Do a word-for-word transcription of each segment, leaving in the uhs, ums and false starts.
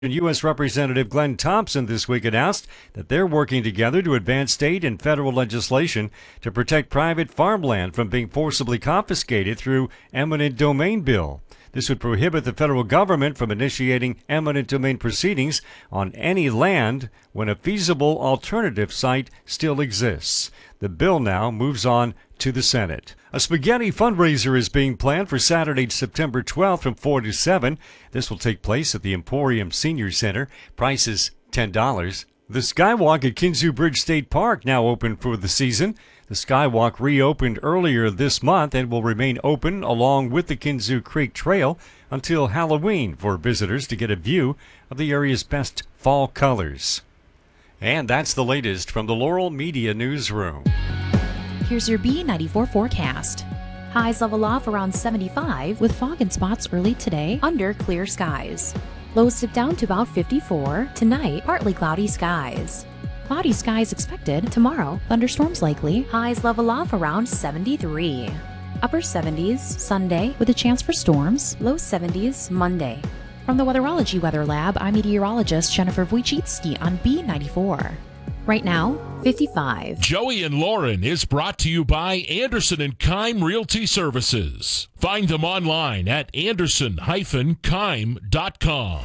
U S. Representative Glenn Thompson this week announced that they're working together to advance state and federal legislation to protect private farmland from being forcibly confiscated through eminent domain bill. This would prohibit the federal government from initiating eminent domain proceedings on any land when a feasible alternative site still exists. The bill now moves on to the Senate. A spaghetti fundraiser is being planned for Saturday, September twelfth from four to seven. This will take place at the Emporium Senior Center. Price is ten dollars. The Skywalk at Kinzua Bridge State Park now open for the season. The Skywalk reopened earlier this month and will remain open along with the Kinzua Creek Trail until Halloween for visitors to get a view of the area's best fall colors. And that's the latest from the Laurel Media Newsroom. Here's your B ninety-four forecast. Highs level off around seventy-five with fog and spots early today under clear skies. Lows dip down to about fifty-four. Tonight, partly cloudy skies. Cloudy skies expected tomorrow. Thunderstorms likely. Highs level off around seventy-three. Upper seventies Sunday with a chance for storms. Low seventies Monday. From the Weatherology Weather Lab, I'm meteorologist Jennifer Wojcicki on B ninety-four. Right now, fifty-five. Joey and Lauren is brought to you by Anderson and Keim Realty Services. Find them online at anderson dash keim dot com.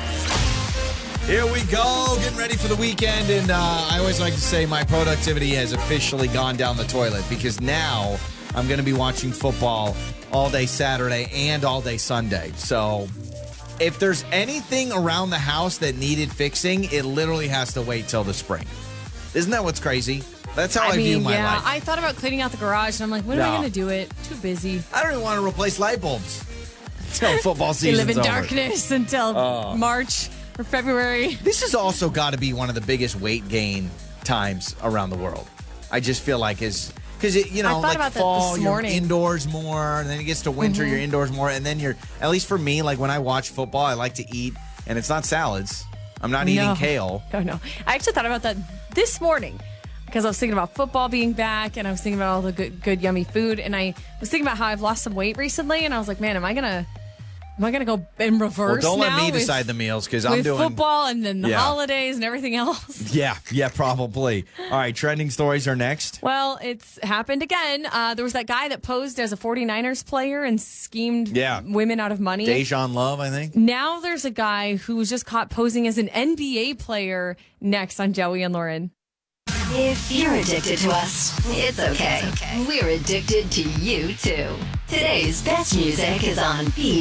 Here we go, getting ready for the weekend, and uh, I always like to say my productivity has officially gone down the toilet because now I'm going to be watching football all day Saturday and all day Sunday. So if there's anything around the house that needed fixing, it literally has to wait till the spring. Isn't that what's crazy? That's how I, I mean, view my yeah, life. I thought about cleaning out the garage, and I'm like, when No. am I going to do it? Too busy. I don't even want to replace light bulbs until football You season's live in over. darkness until Oh. March or February. This has also got to be one of the biggest weight gain times around the world. I just feel like is because you know, I thought like about that fall, this you're morning. indoors more, and then it gets to winter, Mm-hmm. you're indoors more, and then you're at least for me, like when I watch football, I like to eat, and it's not salads. I'm not eating No. kale. No, no. I actually thought about that this morning because I was thinking about football being back, and I was thinking about all the good, good, yummy food, and I was thinking about how I've lost some weight recently, and I was like, man, am I gonna, am I gonna go in Well, reverse don't let now me with- decide the meals because I'm with doing football and then the Yeah. holidays and everything else? Yeah, yeah, probably. All right, trending stories are next. Well, it's happened again. Uh, there was that guy that posed as a 49ers player and schemed Yeah. women out of money. Dejan Love, I think. Now there's a guy who was just caught posing as an N B A player next on Joey and Lauren. If you're addicted to us, it's okay. We're addicted to you too. Today's best music is on B